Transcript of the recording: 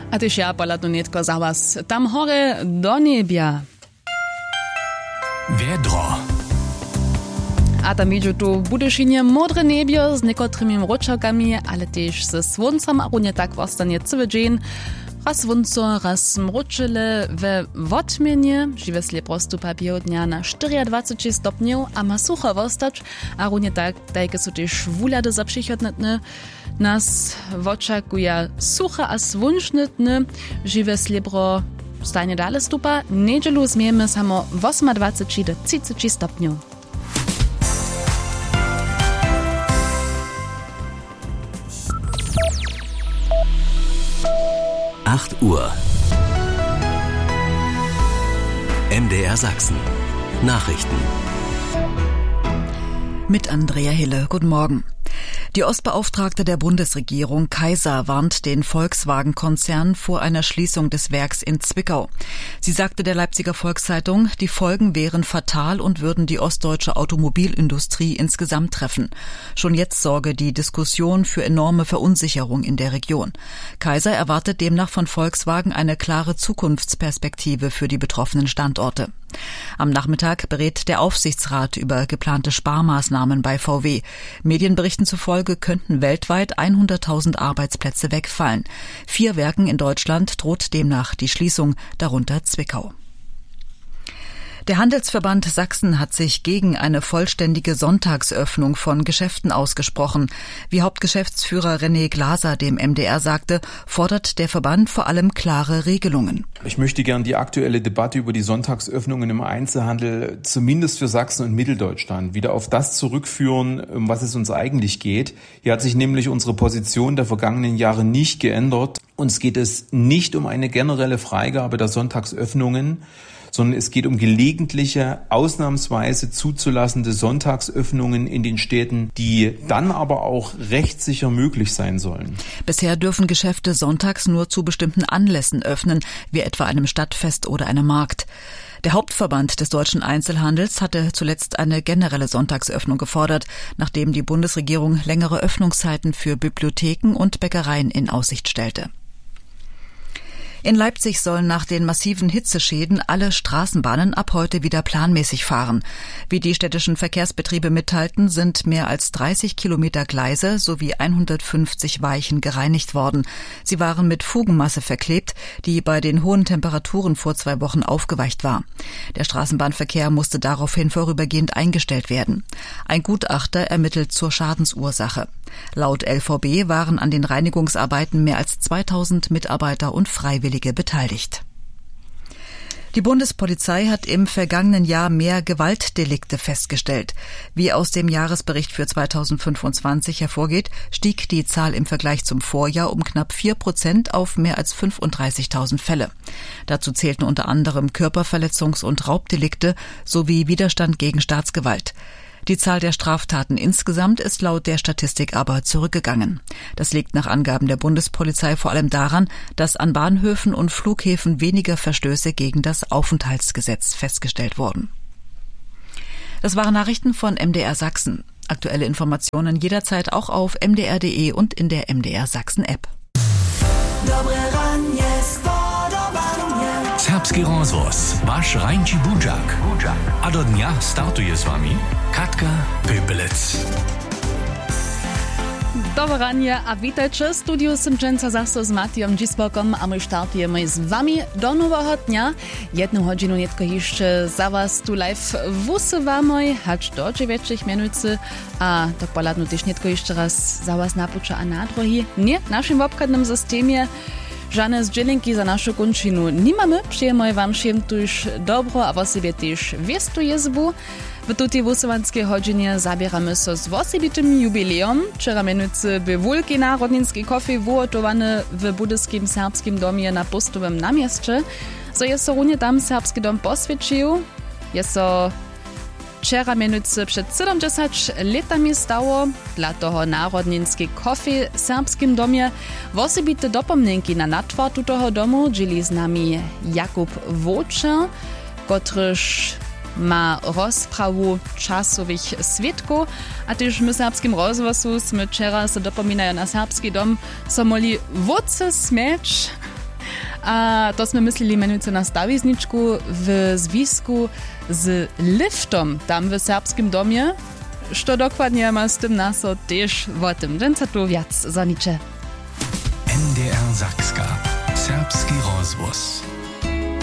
A tyž ja polatnutko za was. Tam hore do niebia. Wiedro. A tam idzie tu w Budyšinie modre niebio z niekotrymi mroczakami, ale też ze słońcem, a runie tak zostanie cały dzień. Raz słońce, raz mroczyle we wotmienie, żywe prosto papier dnia na 24 stopniów, a ma sucho wostać, a runie tak, takie są też wulady za przychodne. Nas oczekuje sucha a słoneczne, żywe srebro stanie dalej stupa. Niedzielu zmiemy samo 28 do 30 stopniów. Uhr. MDR Sachsen. Nachrichten. Mit Andrea Hille. Guten Morgen. Die Ostbeauftragte der Bundesregierung Kaiser warnt den Volkswagen-Konzern vor einer Schließung des Werks in Zwickau. Sie sagte der Leipziger Volkszeitung, die Folgen wären fatal und würden die ostdeutsche Automobilindustrie insgesamt treffen. Schon jetzt sorge die Diskussion für enorme Verunsicherung in der Region. Kaiser erwartet demnach von Volkswagen eine klare Zukunftsperspektive für die betroffenen Standorte. Am Nachmittag berät der Aufsichtsrat über geplante Sparmaßnahmen bei VW. Medienberichten zufolge könnten weltweit 100.000 Arbeitsplätze wegfallen. 4 Werken in Deutschland droht demnach die Schließung, darunter Zwickau. Der Handelsverband Sachsen hat sich gegen eine vollständige Sonntagsöffnung von Geschäften ausgesprochen. Wie Hauptgeschäftsführer René Glaser dem MDR sagte, fordert der Verband vor allem klare Regelungen. Ich möchte gern die aktuelle Debatte über die Sonntagsöffnungen im Einzelhandel zumindest für Sachsen und Mitteldeutschland wieder auf das zurückführen, um was es uns eigentlich geht. Hier hat sich nämlich unsere Position der vergangenen Jahre nicht geändert. Uns geht es nicht um eine generelle Freigabe der Sonntagsöffnungen, sondern es geht um gelegentliche, ausnahmsweise zuzulassende Sonntagsöffnungen in den Städten, die dann aber auch rechtssicher möglich sein sollen. Bisher dürfen Geschäfte sonntags nur zu bestimmten Anlässen öffnen, wie etwa einem Stadtfest oder einem Markt. Der Hauptverband des deutschen Einzelhandels hatte zuletzt eine generelle Sonntagsöffnung gefordert, nachdem die Bundesregierung längere Öffnungszeiten für Bibliotheken und Bäckereien in Aussicht stellte. In Leipzig sollen nach den massiven Hitzeschäden alle Straßenbahnen ab heute wieder planmäßig fahren. Wie die städtischen Verkehrsbetriebe mitteilten, sind mehr als 30 Kilometer Gleise sowie 150 Weichen gereinigt worden. Sie waren mit Fugenmasse verklebt, die bei den hohen Temperaturen vor 2 Wochen aufgeweicht war. Der Straßenbahnverkehr musste daraufhin vorübergehend eingestellt werden. Ein Gutachter ermittelt zur Schadensursache. Laut LVB waren an den Reinigungsarbeiten mehr als 2000 Mitarbeiter und Freiwillige beteiligt. Die Bundespolizei hat im vergangenen Jahr mehr Gewaltdelikte festgestellt. Wie aus dem Jahresbericht für 2025 hervorgeht, stieg die Zahl im Vergleich zum Vorjahr um knapp 4% auf mehr als 35.000 Fälle. Dazu zählten unter anderem Körperverletzungs- und Raubdelikte sowie Widerstand gegen Staatsgewalt. Die Zahl der Straftaten insgesamt ist laut der Statistik aber zurückgegangen. Das liegt nach Angaben der Bundespolizei vor allem daran, dass an Bahnhöfen und Flughäfen weniger Verstöße gegen das Aufenthaltsgesetz festgestellt wurden. Das waren Nachrichten von MDR Sachsen. Aktuelle Informationen jederzeit auch auf mdr.de und in der MDR Sachsen App. Serbski rozvoz, waš Rajnči Budžak. A do dnia startuje s vami Katka Pöpelec. Dobre ranie a witajcie. Studiu Simčenca zase s Matijom Džisbokom a my startujeme s vami do nového dňa. 1 hodinu netko jeszcze za was tu live wusywamy, hać do 9 minut a tak poladno też netko jeszcze raz za was napucza a na drogi. Nie, w naszym obkładnym systemie żadne zdźielenki za naszą kończynu nie mamy. Przyjemno wam všem tuż dobro, a o sobie też wiestu jezbu. W tutej wusywanskiej godzinie zabieramy się z osobitym jubileum. Wczoraj mianowicie był wielki narodninski kofej wyhotowany w Budyskim Serbskim domie na Postowym namieście. So jest runie tam Serbski dom posvědčil. Jest so wczoraj mianowicie przed 70 latami stało dla toho narodninski kofej w Serbskim domie. Osobite dopomnienki na natwartu toho domu dzieli z nami Jakub Wočer, kotryż ma rozprawu czasowych świadków, a też my serbskim rozwoju sme wczoraj se dopominają na serbski dom, so moli wódce smieć. a to sme mysleli menujúce na stawizniczku w związku z liftom tam w serbskim domie. Što dokładnie ma z tym naso też o tym. Dżęca tu wiac zanicze. NDR Sakska. Serbski rozwóz.